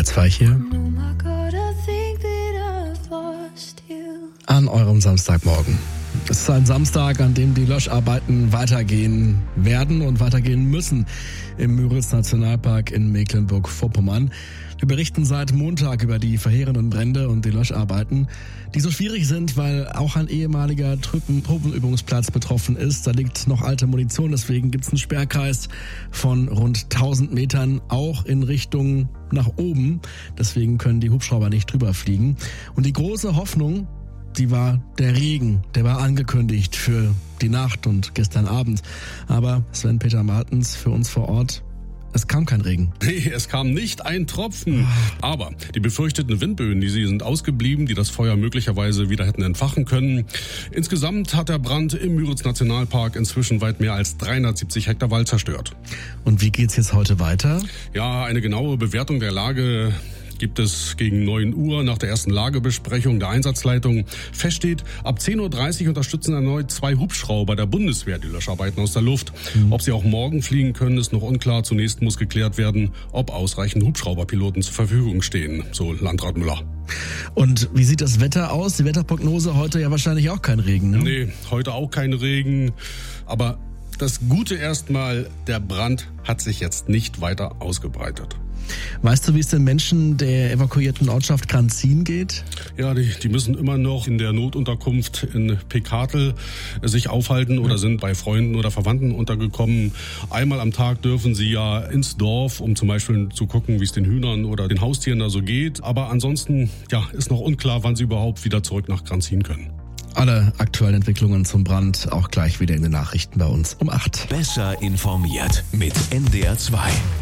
NDR2 hier. An eurem Samstagmorgen. Es ist ein Samstag, an dem die Löscharbeiten weitergehen werden und weitergehen müssen im Müritz-Nationalpark in Mecklenburg-Vorpommern. Wir berichten seit Montag über die verheerenden Brände und die Löscharbeiten, die so schwierig sind, weil auch ein ehemaliger Truppenübungsplatz betroffen ist. Da liegt noch alte Munition, deswegen gibt es einen Sperrkreis von rund 1000 Metern, auch in Richtung nach oben. Deswegen können die Hubschrauber nicht drüber fliegen. Und die große Hoffnung, die war der Regen, der war angekündigt für die Nacht und gestern Abend. Aber Sven-Peter Martens für uns vor Ort, es kam kein Regen. Nee, es kam nicht ein Tropfen. Aber die befürchteten Windböen, die sind ausgeblieben, die das Feuer möglicherweise wieder hätten entfachen können. Insgesamt hat der Brand im Müritz-Nationalpark inzwischen weit mehr als 370 Hektar Wald zerstört. Und wie geht's jetzt heute weiter? Ja, eine genaue Bewertung der Lage gibt es gegen 9 Uhr nach der ersten Lagebesprechung der Einsatzleitung. Fest steht, ab 10.30 Uhr unterstützen erneut 2 Hubschrauber der Bundeswehr die Löscharbeiten aus der Luft. Ob sie auch morgen fliegen können, ist noch unklar. Zunächst muss geklärt werden, ob ausreichend Hubschrauberpiloten zur Verfügung stehen, so Landrat Müller. Und wie sieht das Wetter aus? Die Wetterprognose heute ja wahrscheinlich auch kein Regen, ne? Nee, heute auch kein Regen. Aber das Gute erstmal, der Brand hat sich jetzt nicht weiter ausgebreitet. Weißt du, wie es den Menschen der evakuierten Ortschaft Granzin geht? Ja, die müssen immer noch in der Notunterkunft in Pekatel sich aufhalten oder sind bei Freunden oder Verwandten untergekommen. Einmal am Tag dürfen sie ja ins Dorf, um zum Beispiel zu gucken, wie es den Hühnern oder den Haustieren da so geht. Aber ansonsten ist noch unklar, wann sie überhaupt wieder zurück nach Granzin können. Alle aktuellen Entwicklungen zum Brand auch gleich wieder in den Nachrichten bei uns um 8. Besser informiert mit NDR2.